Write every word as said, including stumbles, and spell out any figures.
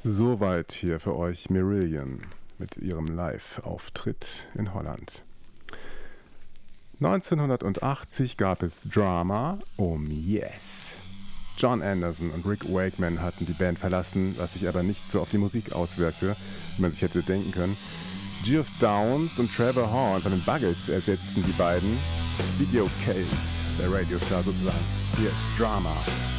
Soweit hier für euch Marillion mit ihrem Live-Auftritt in Holland. neunzehnhundertachtzig gab es Drama um Yes. John Anderson und Rick Wakeman hatten die Band verlassen, was sich aber nicht so auf die Musik auswirkte, wie man sich hätte denken können. Geoff Downes und Trevor Horn von den Buggles ersetzten die beiden. Video Kate, der Radiostar sozusagen. Hier ist Drama.